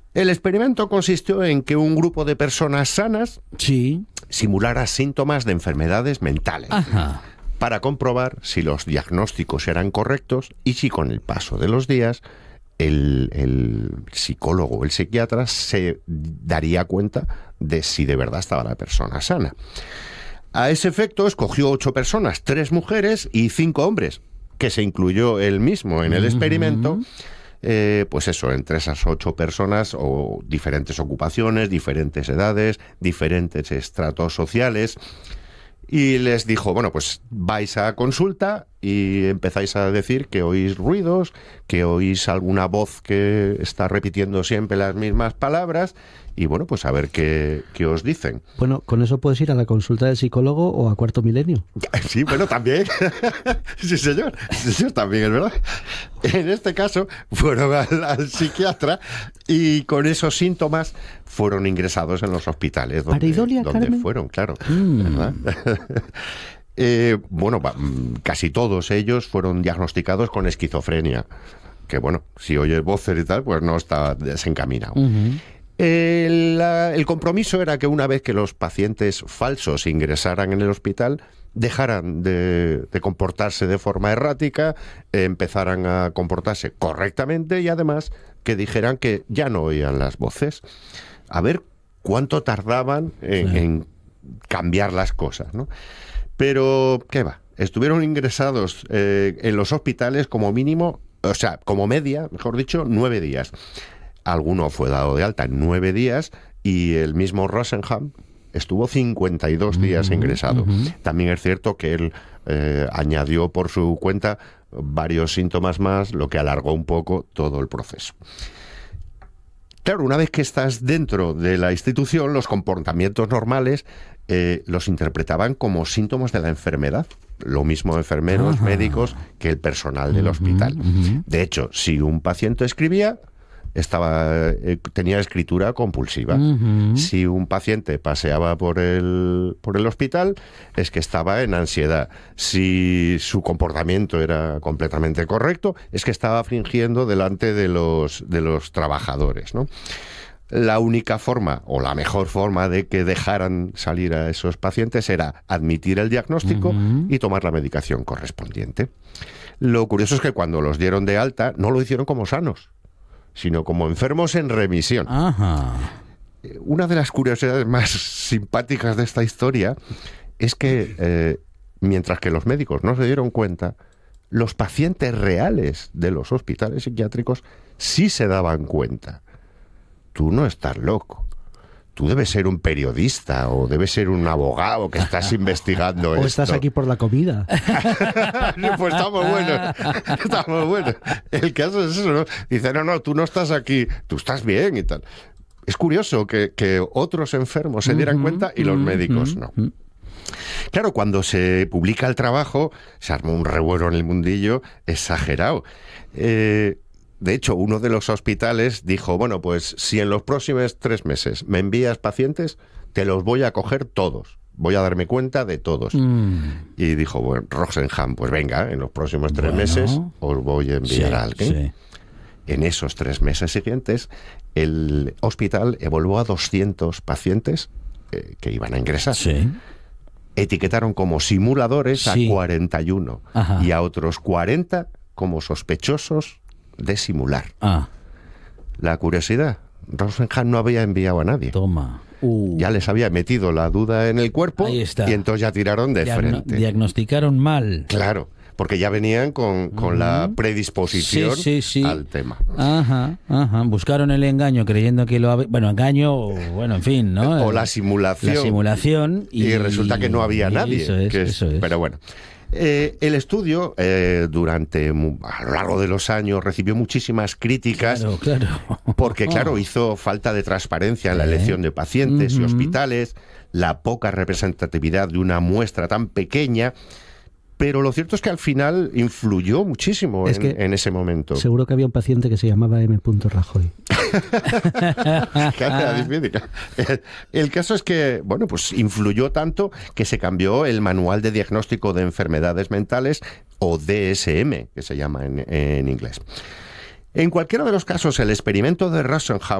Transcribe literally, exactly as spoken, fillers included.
El experimento consistió en que un grupo de personas sanas sí. simulara síntomas de enfermedades mentales. Ajá. Para comprobar si los diagnósticos eran correctos y si con el paso de los días el, el psicólogo o el psiquiatra se daría cuenta de si de verdad estaba la persona sana. A ese efecto escogió ocho personas, tres mujeres y cinco hombres, que se incluyó él mismo en el experimento. Uh-huh. Eh, pues eso, entre esas ocho personas, o diferentes ocupaciones, diferentes edades, diferentes estratos sociales. Y les dijo, bueno, pues vais a consulta y empezáis a decir que oís ruidos, que oís alguna voz que está repitiendo siempre las mismas palabras, y bueno, pues a ver qué, qué os dicen. Bueno, con eso puedes ir a la consulta del psicólogo o a Cuarto Milenio. Sí, bueno, también. Sí, señor. Sí, señor, también es verdad. En este caso, fueron al, al psiquiatra y con esos síntomas fueron ingresados en los hospitales donde, donde fueron, claro. Mm. ¿Verdad? eh, bueno, casi todos ellos fueron diagnosticados con esquizofrenia. Que bueno, si oyes voces y tal, pues no está desencaminado. Uh-huh. El, la, el compromiso era que una vez que los pacientes falsos ingresaran en el hospital, dejaran de, de comportarse de forma errática, eh, empezaran a comportarse correctamente y además que dijeran que ya no oían las voces. A ver cuánto tardaban en, sí. en cambiar las cosas, ¿no? Pero, ¿qué va? Estuvieron ingresados eh, en los hospitales como mínimo, o sea, como media, mejor dicho, nueve días. Alguno fue dado de alta en nueve días y el mismo Rosenhan estuvo cincuenta y dos días uh-huh, ingresado. Uh-huh. También es cierto que él eh, añadió por su cuenta varios síntomas más, lo que alargó un poco todo el proceso. Claro, una vez que estás dentro de la institución, los comportamientos normales eh, los interpretaban como síntomas de la enfermedad. Lo mismo enfermeros, uh-huh. médicos, que el personal del uh-huh, hospital. Uh-huh. De hecho, si un paciente escribía, estaba eh, tenía escritura compulsiva. Uh-huh. Si un paciente paseaba por el por el hospital, es que estaba en ansiedad. Si su comportamiento era completamente correcto, es que estaba fingiendo delante de los de los trabajadores, ¿no? La única forma, o la mejor forma de que dejaran salir a esos pacientes era admitir el diagnóstico uh-huh. y tomar la medicación correspondiente. Lo curioso es que cuando los dieron de alta, no lo hicieron como sanos, sino como enfermos en remisión. Ajá. Una de las curiosidades más simpáticas de esta historia es que, eh, mientras que los médicos no se dieron cuenta, los pacientes reales de los hospitales psiquiátricos sí se daban cuenta. Tú no estás loco. Tú debes ser un periodista o debes ser un abogado que estás investigando esto. O estás aquí por la comida. Pues está muy bueno. Está muy bueno. El caso es eso, ¿no? Dice, no, no, tú no estás aquí. Tú estás bien y tal. Es curioso que, que otros enfermos se dieran uh-huh, cuenta y los uh-huh, médicos no. Uh-huh. Claro, cuando se publica el trabajo, se armó un revuelo en el mundillo exagerado. Eh... De hecho, uno de los hospitales dijo, bueno, pues si en los próximos tres meses me envías pacientes, te los voy a coger todos. Voy a darme cuenta de todos. Mm. Y dijo, bueno, Rosenhan, pues venga, en los próximos tres bueno, meses os voy a enviar sí, a alguien. Sí. En esos tres meses siguientes, el hospital evaluó a doscientos pacientes eh, que iban a ingresar. Sí. Etiquetaron como simuladores sí. a cuarenta y uno. Ajá. Y a otros cuarenta como sospechosos de simular. Ah. La curiosidad, Rosenhan no había enviado a nadie. Toma. Uh. Ya les había metido la duda en el cuerpo y entonces ya tiraron de Diagno- frente. Diagnosticaron mal. Claro, porque ya venían con, con uh-huh. la predisposición sí, sí, sí. al tema. Ajá, ajá. Buscaron el engaño creyendo que lo había... Bueno, engaño, o, bueno, en fin, ¿no? O la simulación. La simulación. Y, y resulta que no había nadie. Eso es, que es, eso es. Pero bueno. Eh, el estudio, eh, durante a lo largo de los años, recibió muchísimas críticas. Claro, claro. Porque, claro, hizo falta de transparencia en la elección de pacientes uh-huh. y hospitales, la poca representatividad de una muestra tan pequeña. Pero lo cierto es que al final influyó muchísimo es en, en ese momento. Seguro que había un paciente que se llamaba M. Rajoy. El caso es que, bueno, pues influyó tanto que se cambió el Manual de Diagnóstico de Enfermedades Mentales, o D S M, que se llama en, en inglés. En cualquiera de los casos, el experimento de Rosenhan